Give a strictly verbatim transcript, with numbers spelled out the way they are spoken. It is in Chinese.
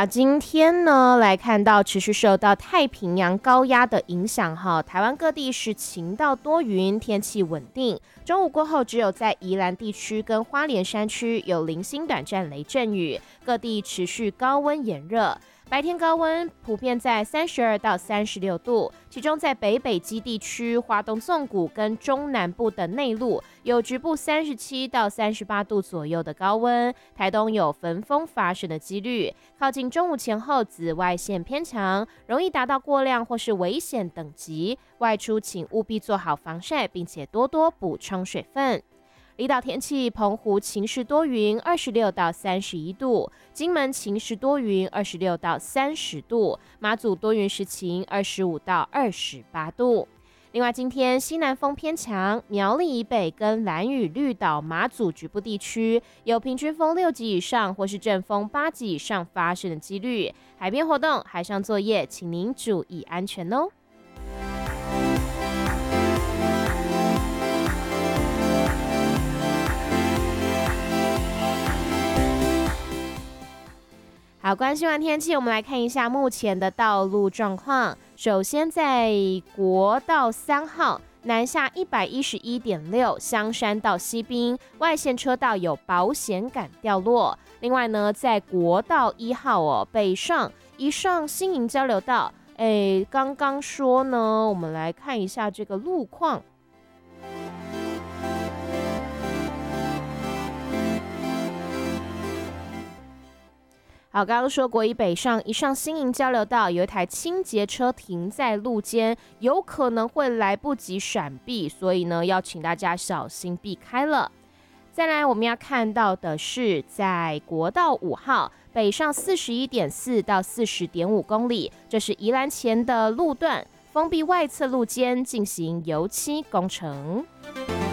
啊，今天呢来看到持续受到太平洋高压的影响哈，台湾各地是晴到多云，天气稳定。中午过后，只有在宜兰地区跟花莲山区有零星短暂雷阵雨，各地持续高温炎热。白天高温普遍在三十二到三十六度，其中在北北基地区、花东纵谷跟中南部的内陆有局部三十七到三十八度左右的高温，台东有焚风发生的几率。靠近中午前后，紫外线偏强，容易达到过量或是危险等级，外出请务必做好防晒，并且多多补充水分。离岛天气，澎湖晴时多云，二十六到三十一度；金门晴时多云，二十六到三十度；马祖多云时晴，二十五到二十八度。另外，今天西南风偏强，苗栗以北跟兰屿、绿岛、马祖局部地区有平均风六级以上或是阵风八级以上发生的几率。海边活动、海上作业，请您注意安全哦。好，关心完天气，我们来看一下目前的道路状况。首先，在国道三号南下一百一十一点六香山到西滨外线车道有保险杆掉落。另外呢，在国道一号哦北上一上新营交流道，哎，刚刚说呢，我们来看一下这个路况。好，刚刚说国一北上一上新营交流道有一台清洁车停在路肩，有可能会来不及闪避，所以呢要请大家小心避开了。再来我们要看到的是在国道五号北上四十一点四到四十点五公里，这是宜兰前的路段，封闭外侧路肩进行油漆工程。